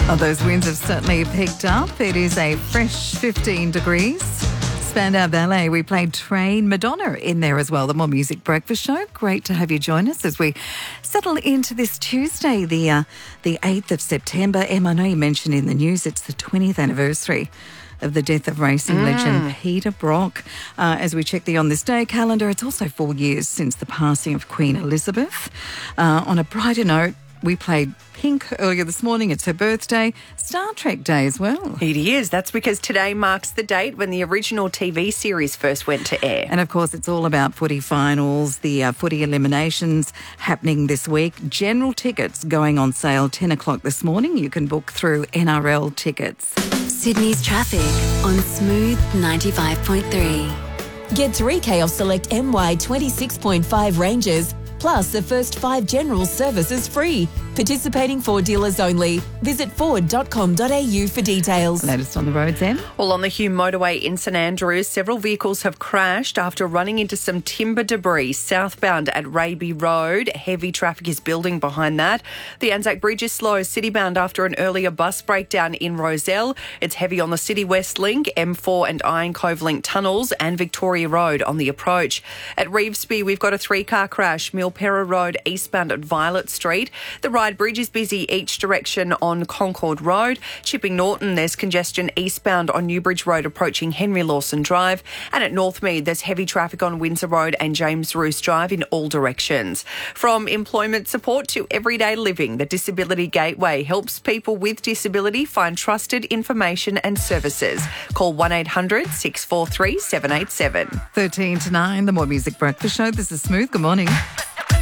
Oh, those winds have certainly picked up. It is a fresh 15 degrees. Spandau Ballet, we played Train, Madonna in there as well, the More Music Breakfast Show. Great to have you join us as we settle into this Tuesday, the 8th of September. Em, I know you mentioned in the news it's the 20th anniversary of the death of racing legend Peter Brock. As we check the On This Day calendar, it's also 4 years since the passing of Queen Elizabeth. On a brighter note, we played Pink earlier this morning. It's her birthday. Star Trek Day as well. It is. That's because today marks the date when the original TV series first went to air. And, of course, it's all about footy finals, the footy eliminations happening this week. General tickets going on sale 10 o'clock this morning. You can book through NRL Tickets. Sydney's traffic on Smooth 95.3. Get 3K off select MY 26.5 ranges, plus the first 5 general services free. Participating Ford dealers only. Visit ford.com.au for details. Latest on the roads, Em? Well, on the Hume Motorway in St Andrews, several vehicles have crashed after running into some timber debris southbound at Raby Road. Heavy traffic is building behind that. The Anzac Bridge is slow citybound after an earlier bus breakdown in Rozelle. It's heavy on the City West Link, M4 and Iron Cove Link tunnels and Victoria Road on the approach. At Revesby, we've got a 3-car crash, Milpera Road eastbound at Violet Street. The Ryde Bridge is busy each direction on Concord Road. Chipping Norton, there's congestion eastbound on Newbridge Road approaching Henry Lawson Drive. And at Northmead, there's heavy traffic on Windsor Road and James Roos Drive in all directions. From employment support to everyday living, the Disability Gateway helps people with disability find trusted information and services. Call 1800 643 787. 13 to 9, the More Music Breakfast Show. This is Smooth. Good morning.